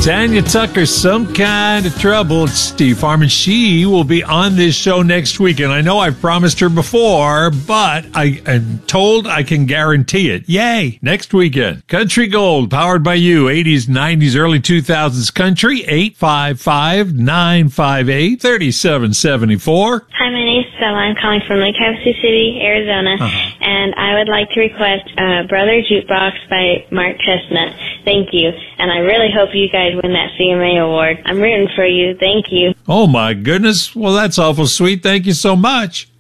Tanya Tucker, Some Kind of Trouble. It's Steve Harmon. She will be on this show next week, and I know I've promised her before, but I am told I can guarantee it. Yay! Next weekend. Country Gold, powered by you. 80s, 90s, early 2000s country. 855-958-3774. Hi, my name's Stella. I'm calling from Lake Havasu City, Arizona, and I would like to request Brother Jukebox by Mark Chestnut. Thank you, and I really hope you guys win that CMA award. I'm rooting for you. Thank you. Oh, my goodness. Well, that's awful sweet. Thank you so much.